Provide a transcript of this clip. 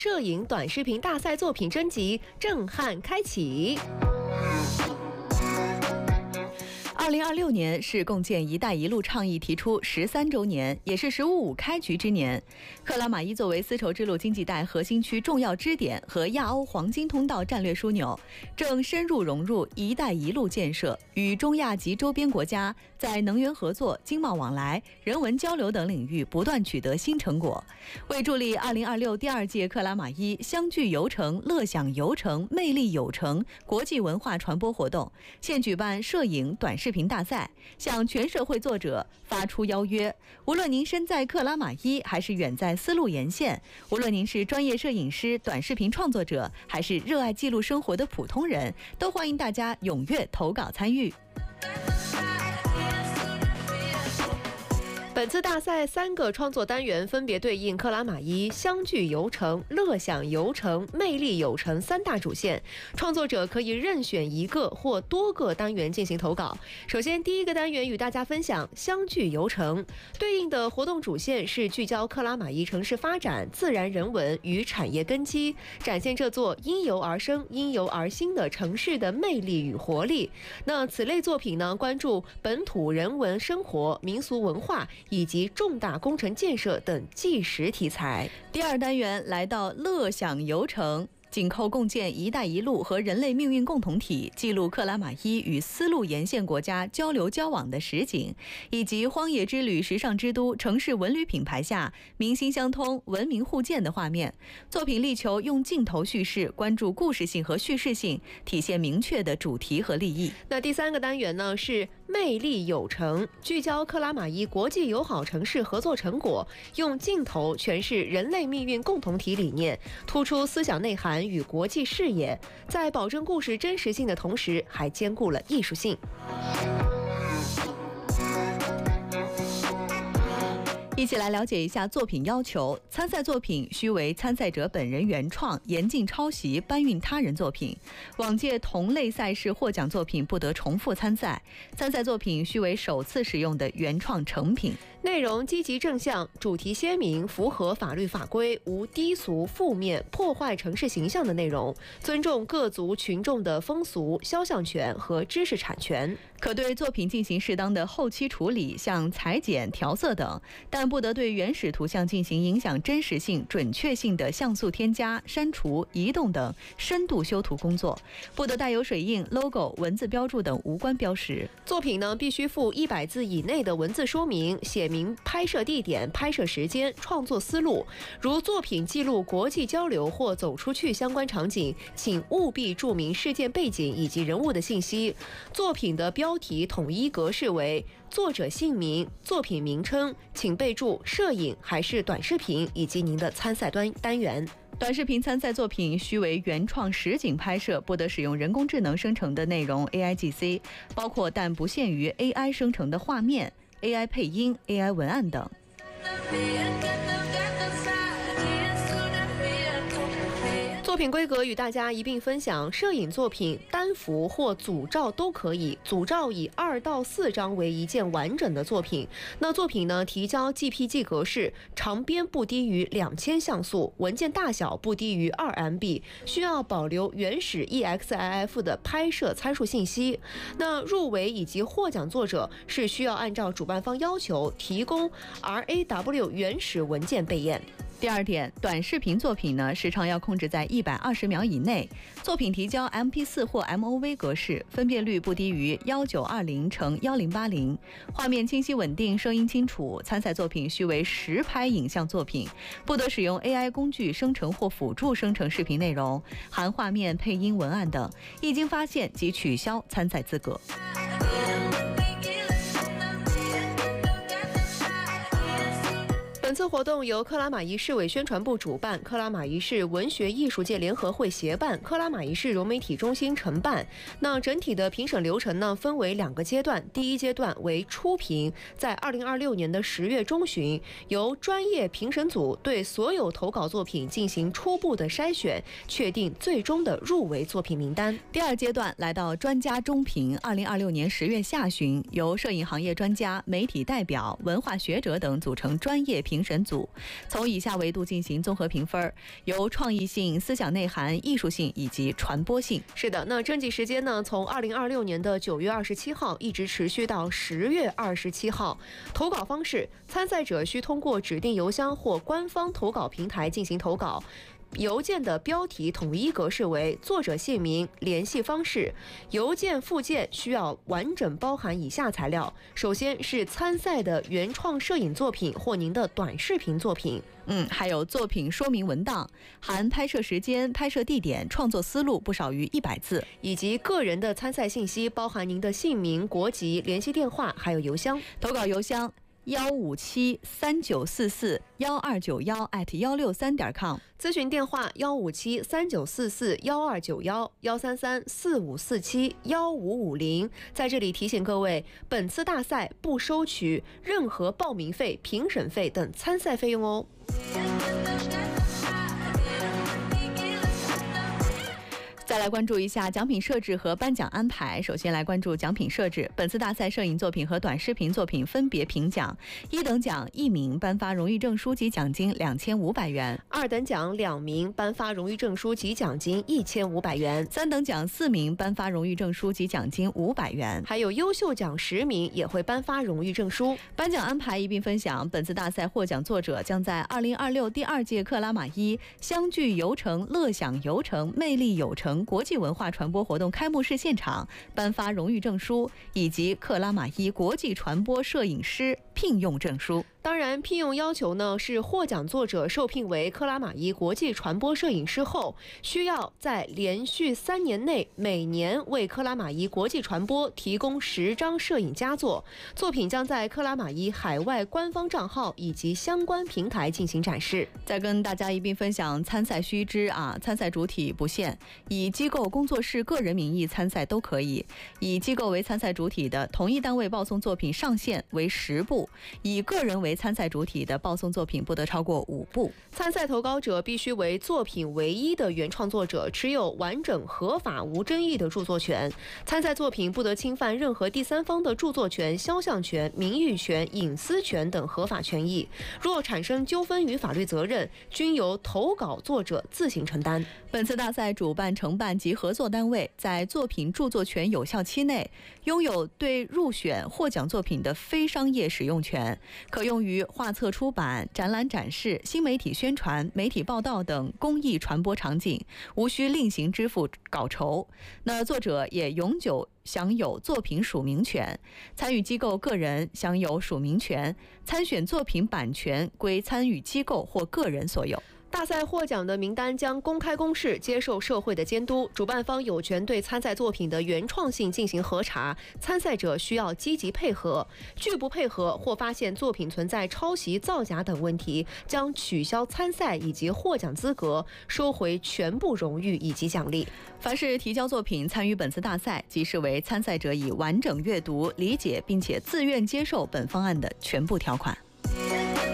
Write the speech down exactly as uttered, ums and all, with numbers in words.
摄影短视频大赛作品征集震撼开启。 二零二六年是共建“一带一路”倡议提出十三周年，也是“十五五”开局之年。克拉玛依作为丝绸之路经济带核心区重要支点和亚欧黄金通道战略枢纽，正深入融入“一带一路”建设，与中亚及周边国家在能源合作、经贸往来、人文交流等领域不断取得新成果。为助力二零二六第二届克拉玛依相聚游程、乐享游程、魅力有程国际文化传播活动，现举办摄影短视频大赛，向全社会作者发出邀约。无论您身在克拉玛依，还是远在丝路沿线，无论您是专业摄影师、短视频创作者，还是热爱记录生活的普通人，都欢迎大家踊跃投稿参与。 本次大赛三个创作单元分别对应克拉玛依相聚游程、乐享游程、魅力有程三大主线，创作者可以任选一个或多个单元进行投稿。首先，第一个单元与大家分享相聚游程，对应的活动主线是聚焦克拉玛依城市发展、自然人文与产业根基，展现这座因游而生、因游而兴的城市的魅力与活力。那此类作品呢，关注本土人文生活、民俗文化以及重大工程建设等纪实题材。 第二单元来到乐享游程，紧扣共建“一带一路”和人类命运共同体，记录克拉玛依与丝路沿线国家交流交往的实景，以及荒野之旅、时尚之都、城市文旅品牌下民心相通、文明互鉴的画面。作品力求用镜头叙事，关注故事性和叙事性，体现明确的主题和立意。 那第三个单元呢是魅力有程，聚焦克拉玛依国际友好城市合作成果，用镜头诠释人类命运共同体理念，突出思想内涵与国际视野，在保证故事真实性的同时，还兼顾了艺术性。 一起来了解一下作品要求。参赛作品需为参赛者本人原创，严禁抄袭、搬运他人作品。往届同类赛事获奖作品不得重复参赛。参赛作品需为首次使用的原创成品。 内容积极正向，主题鲜明，符合法律法规，无低俗、负面、破坏城市形象的内容，尊重各族群众的风俗、肖像权和知识产权。 可对作品进行适当的后期处理，像裁剪、调色等，但不得对原始图像进行影响真实性、准确性的像素添加、删除、移动等深度修图工作，不得带有水印、logo、文字标注等无关标识。 作品呢必须附一百字以内的文字说明，写明拍摄地点、拍摄时间、创作思路。如作品记录国际交流或走出去相关场景，请务必注明事件背景以及人物的信息。作品的标题统一格式为作者姓名、作品名称，请备注摄影还是短视频，以及您的参赛端单元。 短视频参赛作品需为原创实景拍摄，不得使用人工智能生成的内容 A I G C， 包括但不限于 A I 生成的画面、A I 配音、A I 文案等。 作品规格与大家一并分享。摄影作品单幅或组照都可以，组照以二到四张为一件完整的作品。那作品呢，提交 G P G 格式，长边不低于两千像素，文件大小不低于二 M B， 需要保留原始 E X I F 的拍摄参数信息。那入围以及获奖作者是需要按照主办方要求提供 R A W 原始文件备验。 第二点，短视频作品呢，时长要控制在一百二十秒以内。作品提交 M P 四 或 M O V 格式，分辨率不低于一九二零乘一零八零，画面清晰稳定，声音清楚。参赛作品需为实拍影像作品，不得使用 A I 工具生成或辅助生成视频内容，含画面、配音、文案等，一经发现即取消参赛资格。 本次活动由克拉玛依市委宣传部主办，克拉玛依市文学艺术界联合会协办，克拉玛依市融媒体中心承办。那整体的评审流程呢，分为两个阶段。第一阶段为初评，在二零二六年的十月中旬，由专业评审组对所有投稿作品进行初步的筛选，确定最终的入围作品名单。 第二阶段来到专家中评，二零二六年十月下旬，由摄影行业专家、媒体代表、文化学者等组成专业评评审组，从以下维度进行综合评分，由创意性、思想内涵、艺术性以及传播性。 是的，那征集时间呢，从二零二六年的九月二十七号一直持续到十月二十七号。投稿方式：参赛者需通过指定邮箱或官方投稿平台进行投稿。邮件的标题统一格式为作者姓名、联系方式。邮件附件需要完整包含以下材料：首先是参赛的原创摄影作品或您的短视频作品。 嗯，还有作品说明文档，含拍摄时间、拍摄地点、创作思路不少于一百字， 以及个人的参赛信息，包含您的姓名、国籍、联系电话，还有邮箱。 投稿邮箱：幺五七三九四四幺二九幺 at 幺六三点 com， 咨询电话：幺五七三九四四幺二九幺幺三三四五四七幺五五零。在这里提醒各位，本次大赛不收取任何报名费、评审费等参赛费用哦。 再来关注一下奖品设置和颁奖安排。首先来关注奖品设置。本次大赛摄影作品和短视频作品分别评奖：一等奖一名颁发荣誉证书及奖金两千五百元； 二等奖两名颁发荣誉证书及奖金一千五百元； 三等奖四名颁发荣誉证书及奖金五百元。 还有优秀奖十名也会颁发荣誉证书。 颁奖安排一并分享。本次大赛获奖作者将在二零二六第二届克拉玛依相聚游程、乐享游程、魅力游程国际文化传播活动开幕式现场颁发荣誉证书，以及克拉玛依国际传播摄影师聘用证书。 当然，聘用要求呢是获奖作者受聘为克拉玛依国际传播摄影师后，需要在连续三年内每年为克拉玛依国际传播提供十张摄影佳作，作品将在克拉玛依海外官方账号以及相关平台进行展示。 再跟大家一并分享参赛须知啊，参赛主体不限，以机构、工作室、个人名义参赛都可以。以机构为参赛主体的，同一单位报送作品上限为十部；以个人为参赛主体的，报送作品不得超过五部。 参赛投稿者必须为作品唯一的原创作者，持有完整、合法、无争议的著作权。参赛作品不得侵犯任何第三方的著作权、肖像权、名誉权、隐私权等合法权益。若产生纠纷与法律责任，均由投稿作者自行承担。 本次大赛主办、承办及合作单位在作品著作权有效期内，拥有对入选获奖作品的非商业使用权，可用于画册出版、展览展示、新媒体宣传、媒体报道等公益传播场景，无需另行支付稿酬。那作者也永久享有作品署名权，参与机构个人享有署名权，参选作品版权归参与机构或个人所有。 大赛获奖的名单将公开公示，接受社会的监督。主办方有权对参赛作品的原创性进行核查，参赛者需要积极配合。拒不配合或发现作品存在抄袭、造假等问题，将取消参赛以及获奖资格，收回全部荣誉以及奖励。 凡是提交作品参与本次大赛，即视为参赛者已完整阅读、理解并且自愿接受本方案的全部条款。